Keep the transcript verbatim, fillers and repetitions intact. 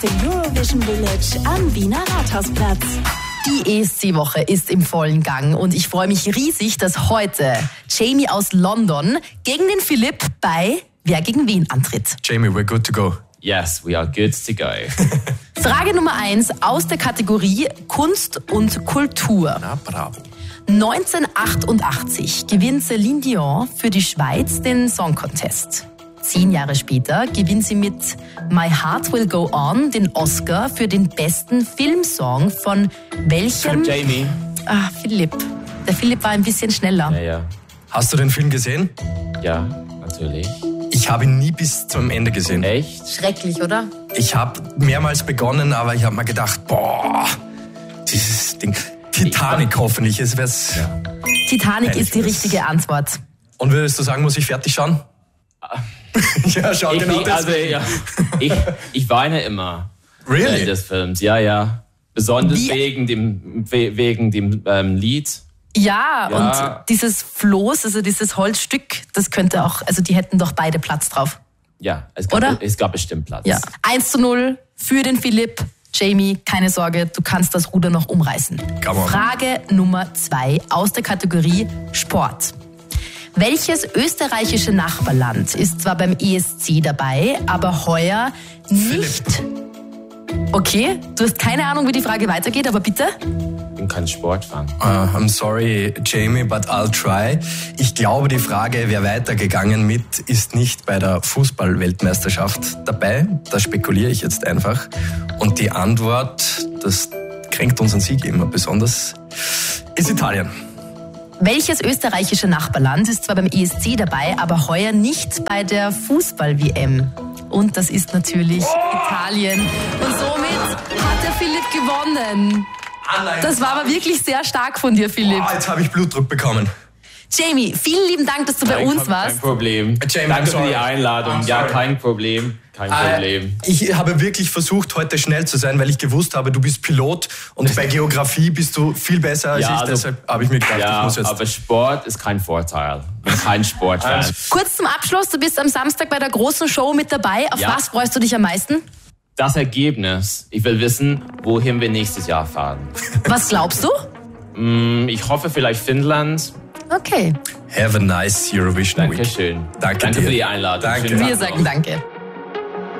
Im Eurovision Village am Wiener Rathausplatz. Die E S C-Woche ist im vollen Gang und ich freue mich riesig, dass heute Jamie aus London gegen den Philipp bei Wer gegen wen antritt. Jamie, we're good to go. Yes, we are good to go. Frage Nummer eins aus der Kategorie Kunst und Kultur. Na, bravo. neunzehnhundertachtundachtzig gewinnt Celine Dion für die Schweiz den Song Contest. Zehn Jahre später gewinnt sie mit My Heart Will Go On den Oscar für den besten Filmsong von welchem... Philipp Jamie. Ah, Philipp. Der Philipp war ein bisschen schneller. Ja, ja. Hast du den Film gesehen? Ja, natürlich. Ich habe ihn nie bis zum Ende gesehen. Echt? Schrecklich, oder? Ich habe mehrmals begonnen, aber ich habe mir gedacht, boah, dieses Ding. Titanic hoffentlich. Es wär's. Ja. Titanic ist die das- richtige Antwort. Und würdest du sagen, muss ich fertig schauen? Ja, schau, Ich, genau das. also, ja, ich, ich weine immer Really? während des Films. Ja, ja. Besonders Wie- wegen dem, we- wegen dem ähm, Lied. Ja, Ja. und dieses Floß, also dieses Holzstück, das könnte auch, also die hätten doch beide Platz drauf. Ja, es gab, Oder? es gab bestimmt Platz. Ja. eins zu null für den Philipp. Jamie, keine Sorge, du kannst das Ruder noch umreißen. Come on. Frage Nummer zwei aus der Kategorie Sport. Welches österreichische Nachbarland ist zwar beim E S C dabei, aber heuer nicht... Okay, du hast keine Ahnung, wie die Frage weitergeht, aber bitte? Ich bin kein Sportfan. Uh, I'm sorry, Jamie, but I'll try. Ich glaube, die Frage, wer weitergegangen mit, ist nicht bei der Fußball-Weltmeisterschaft dabei. Da spekuliere ich jetzt einfach. Und die Antwort, das kränkt unseren Sieg immer besonders, ist Italien. Welches österreichische Nachbarland ist zwar beim E S C dabei, aber heuer nicht bei der Fußball-W M? Und das ist natürlich Italien. Und somit hat der Philipp gewonnen. Das war aber wirklich sehr stark von dir, Philipp. Oh, jetzt habe ich Blutdruck bekommen. Jamie, vielen lieben Dank, dass du bei Kein- uns kein warst. Problem. Jamie, Danke I'm sorry. für die Einladung. I'm Ja, sorry. kein Problem. Kein Problem. Äh, Ich habe wirklich versucht, heute schnell zu sein, weil ich gewusst habe, du bist Pilot und bei Geografie bist du viel besser als Ja, ich. also- Deshalb habe ich mir gedacht, ich Ja, muss jetzt... aber Sport ist kein Vorteil. Ich bin kein Sportfan. Kurz zum Abschluss, du bist am Samstag bei der großen Show mit dabei. Auf Ja. was freust du dich am meisten? Das Ergebnis. Ich will wissen, wohin wir nächstes Jahr fahren. Was glaubst du? Ich hoffe vielleicht Finnland. Okay, Have a nice Eurovision Week. Dankeschön. Danke Danke dir. für die Einladung. Danke. Schönen Tag wir noch. sagen danke.